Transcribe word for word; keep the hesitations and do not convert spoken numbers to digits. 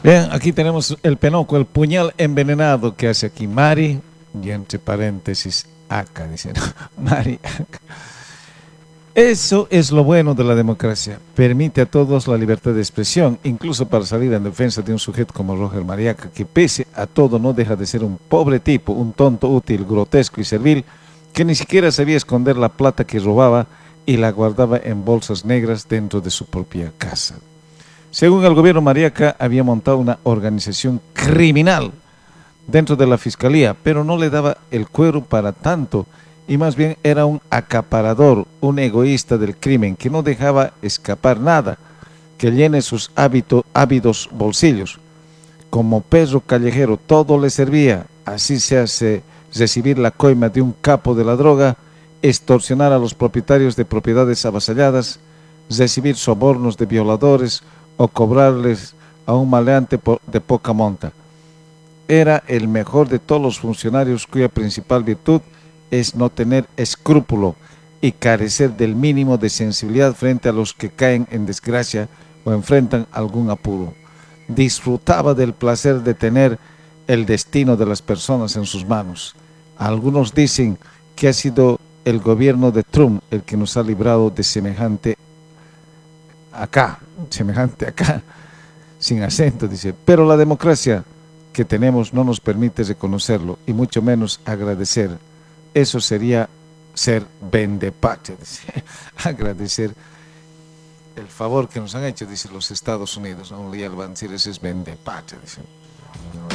Bien, aquí tenemos el penoco, el puñal envenenado que hace aquí Mari, y entre paréntesis, acá, dice, ¿no? Mari, acá. Eso es lo bueno de la democracia. Permite a todos la libertad de expresión, incluso para salir en defensa de un sujeto como Roger Mariaca, que pese a todo no deja de ser un pobre tipo, un tonto útil, grotesco y servil, que ni siquiera sabía esconder la plata que robaba y la guardaba en bolsas negras dentro de su propia casa. Según el gobierno, Mariaca había montado una organización criminal dentro de la fiscalía, pero no le daba el cuero para tanto, y más bien era un acaparador, un egoísta del crimen, que no dejaba escapar nada, que llene sus hábito, ávidos bolsillos. Como perro callejero, todo le servía. Así se hace recibir la coima de un capo de la droga, extorsionar a los propietarios de propiedades avasalladas, recibir sobornos de violadores o cobrarles a un maleante de poca monta. Era el mejor de todos los funcionarios, cuya principal virtud es no tener escrúpulo y carecer del mínimo de sensibilidad frente a los que caen en desgracia o enfrentan algún apuro. Disfrutaba del placer de tener el destino de las personas en sus manos. Algunos dicen que ha sido el gobierno de Trump el que nos ha librado de semejante acá, semejante acá, sin acento, dice, pero la democracia que tenemos no nos permite reconocerlo y mucho menos agradecer. Eso sería ser vendepacha, dice, agradecer el favor que nos han hecho, dice los Estados Unidos, no le van a decir, eso es vendepacha, dice.